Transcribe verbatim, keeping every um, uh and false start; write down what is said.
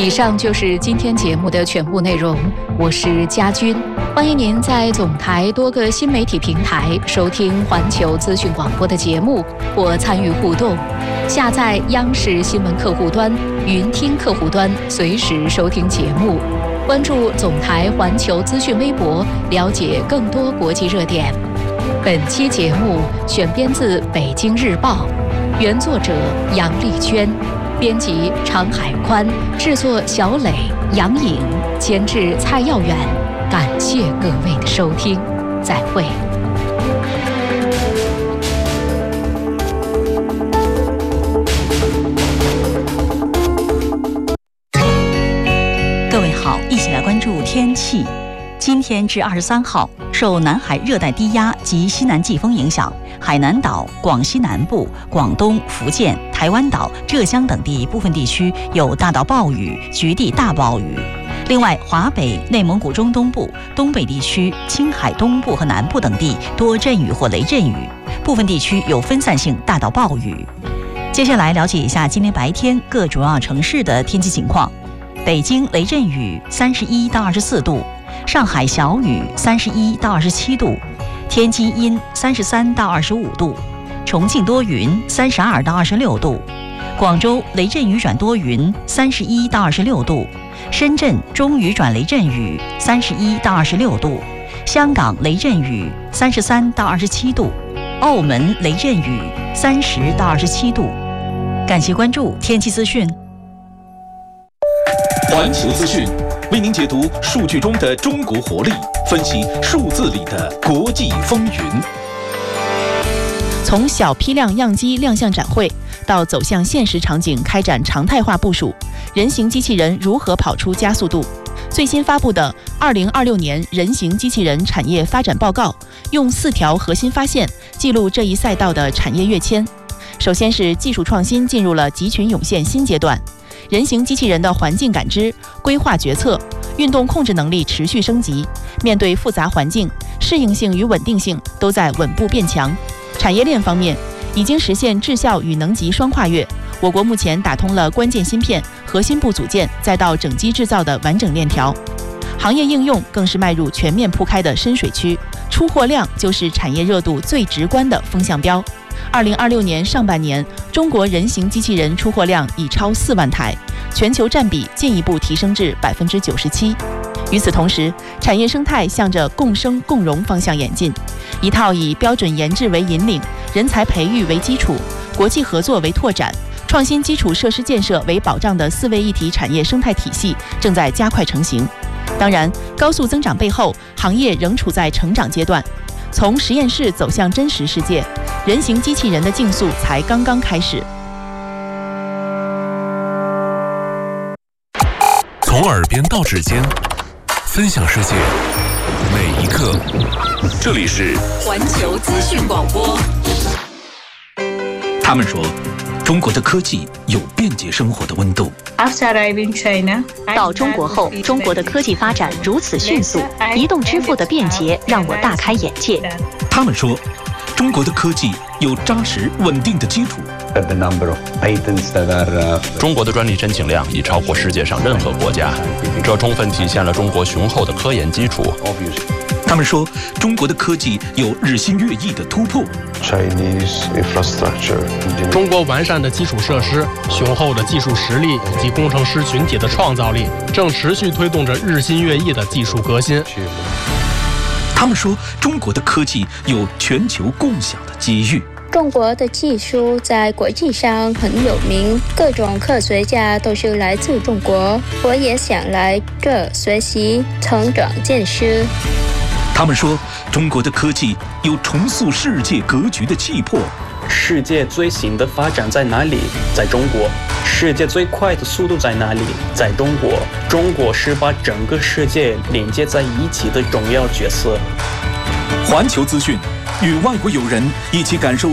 以上就是今天节目的全部内容，我是佳君，欢迎您在总台多个新媒体平台收听环球资讯广播的节目或参与互动，下载央视新闻客户端、云听客户端，随时收听节目。关注总台环球资讯微博，了解更多国际热点。本期节目选编自《北京日报》，原作者杨丽娟，编辑常海宽，制作小磊、杨颖，监制蔡耀远。感谢各位的收听，再会。 各位好，一起来关注天气。今天至二十三号，受南海热带低压及西南季风影响，海南岛、广西南部、广东、福建、台湾岛、浙江等地部分地区有大到暴雨，局地大暴雨。另外，华北、内蒙古中东部、东北地区、青海东部和南部等地多阵雨或雷阵雨，部分地区有分散性大到暴雨。接下来了解一下今天白天各主要城市的天气情况。北京雷阵雨，三十一到二十四度；上海小雨，三十一到二十七度；天津阴，三十三到二十五度；重庆多云，三十二到二十六度；广州雷阵雨转多云，三十一到二十六度；深圳中雨转雷阵雨，三十一到二十六度；香港雷阵雨，三十三到二十七度；澳门雷阵雨，三十到二十七度。感谢关注天气资讯。 环球资讯为您解读数据中的中国活力，分析数字里的国际风云。 从小批量样机亮相展会，到走向现实场景开展常态化部署，人形机器人如何跑出加速度？最新发布的《二零二六年人形机器人产业发展报告》用四条核心发现记录这一赛道的产业跃迁。首先是技术创新进入了集群涌现新阶段，人形机器人的环境感知、规划决策、运动控制能力持续升级，面对复杂环境，适应性与稳定性都在稳步变强。产业链方面，已经实现质效与能级双跨越，我国目前打通了关键芯片、核心部组件再到整机制造的完整链条。行业应用更是迈入全面铺开的深水区，出货量就是产业热度最直观的风向标。二零二六年上半年，中国人形机器人出货量已超四万台，全球占比进一步提升至百分之九十七。与此同时，产业生态向着共生共荣方向演进，一套以标准研制为引领、人才培育为基础、国际合作为拓展、创新基础设施建设为保障的四位一体产业生态体系正在加快成型。当然，高速增长背后，行业仍处在成长阶段。从实验室走向真实世界，人形机器人的竞速才刚刚开始。 从耳边到指尖，分享世界每一刻。这里是环球资讯广播。 他们说，中国的科技有便捷生活的温度。 到中国后，中国的科技发展如此迅速，移动支付的便捷让我大开眼界。 他们说，中国的科技有扎实稳定的基础。 中国的专利申请量已超过世界上任何国家，这充分体现了中国雄厚的科研基础。 他们说，中国的科技有日新月异的突破。 中国完善的基础设施、雄厚的技术实力以及工程师群体的创造力，正持续推动着日新月异的技术革新。 他们说，中国的科技有全球共享的机遇。 中国的技术在国际上很有名，各种科学家都是来自中国，我也想来这学习、成长见识。 他们说，中国的科技有重塑世界格局的气魄。 世界最新的发展在哪里？在中国。世界最快的速度在哪里？在中国。中国是把整个世界连接在一起的重要角色。 环球资讯，与外国友人一起感受